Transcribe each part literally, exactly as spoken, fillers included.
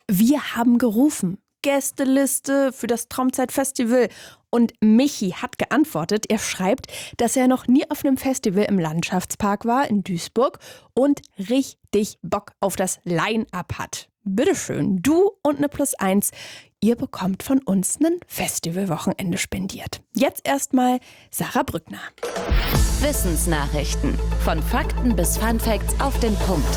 Wir haben gerufen. Gästeliste für das Traumzeit-Festival. Und Michi hat geantwortet. Er schreibt, dass er noch nie auf einem Festival im Landschaftspark war in Duisburg und richtig Bock auf das Line-Up hat. Bitteschön, du und eine Plus eins. Ihr bekommt von uns ein Festivalwochenende spendiert. Jetzt erstmal Sarah Brückner. Wissensnachrichten. Von Fakten bis Funfacts auf den Punkt.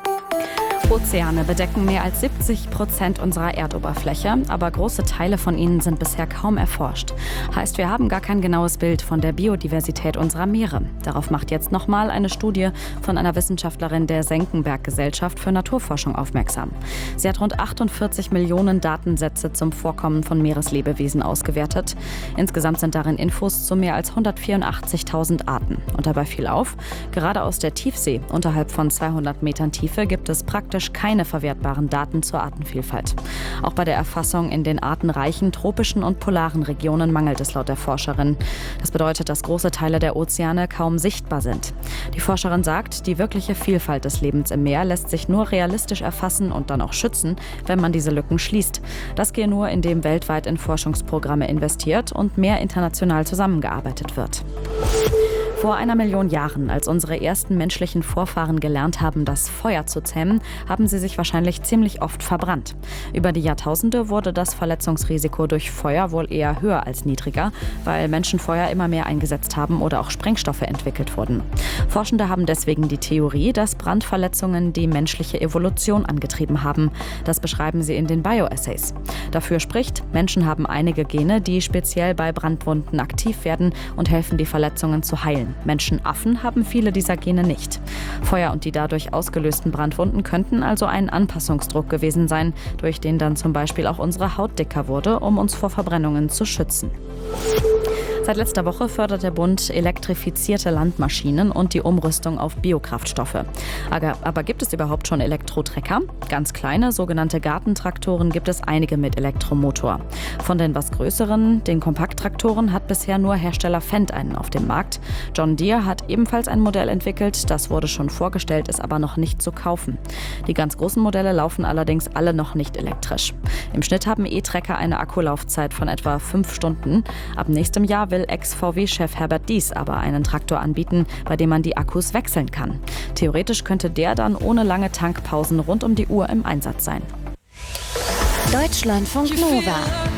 Ozeane bedecken mehr als siebzig Prozent unserer Erdoberfläche, aber große Teile von ihnen sind bisher kaum erforscht. Heißt, wir haben gar kein genaues Bild von der Biodiversität unserer Meere. Darauf macht jetzt nochmal eine Studie von einer Wissenschaftlerin der Senckenberg-Gesellschaft für Naturforschung aufmerksam. Sie hat rund achtundvierzig Millionen Datensätze zum Vorkommen von Meereslebewesen ausgewertet. Insgesamt sind darin Infos zu mehr als hundertvierundachtzigtausend Arten. Und dabei fiel auf, gerade aus der Tiefsee, unterhalb von zweihundert Metern Tiefe, gibt es praktisch keine verwertbaren Daten zur Artenvielfalt. Auch bei der Erfassung in den artenreichen tropischen und polaren Regionen mangelt es laut der Forscherin. Das bedeutet, dass große Teile der Ozeane kaum sichtbar sind. Die Forscherin sagt, die wirkliche Vielfalt des Lebens im Meer lässt sich nur realistisch erfassen und dann auch schützen, wenn man diese Lücken schließt. Das gehe nur, indem weltweit in Forschungsprogramme investiert und mehr international zusammengearbeitet wird. Vor einer Million Jahren, als unsere ersten menschlichen Vorfahren gelernt haben, das Feuer zu zähmen, haben sie sich wahrscheinlich ziemlich oft verbrannt. Über die Jahrtausende wurde das Verletzungsrisiko durch Feuer wohl eher höher als niedriger, weil Menschen Feuer immer mehr eingesetzt haben oder auch Sprengstoffe entwickelt wurden. Forschende haben deswegen die Theorie, dass Brandverletzungen die menschliche Evolution angetrieben haben. Das beschreiben sie in den Bioessays. Dafür spricht, Menschen haben einige Gene, die speziell bei Brandwunden aktiv werden und helfen, die Verletzungen zu heilen. Menschenaffen haben viele dieser Gene nicht. Feuer und die dadurch ausgelösten Brandwunden könnten also ein Anpassungsdruck gewesen sein, durch den dann zum Beispiel auch unsere Haut dicker wurde, um uns vor Verbrennungen zu schützen. Seit letzter Woche fördert der Bund elektrifizierte Landmaschinen und die Umrüstung auf Biokraftstoffe. Aber, aber gibt es überhaupt schon Elektrotrecker? Ganz kleine, sogenannte Gartentraktoren gibt es einige mit Elektromotor. Von den was größeren, den Kompakttraktoren, hat bisher nur Hersteller Fendt einen auf dem Markt. John Deere hat ebenfalls ein Modell entwickelt, das wurde schon vorgestellt, ist aber noch nicht zu kaufen. Die ganz großen Modelle laufen allerdings alle noch nicht elektrisch. Im Schnitt haben E-Trecker eine Akkulaufzeit von etwa fünf Stunden. Ab nächstem Jahr will Ex-V W-Chef Herbert Diess aber einen Traktor anbieten, bei dem man die Akkus wechseln kann. Theoretisch könnte der dann ohne lange Tankpausen rund um die Uhr im Einsatz sein. Deutschlandfunk Nova.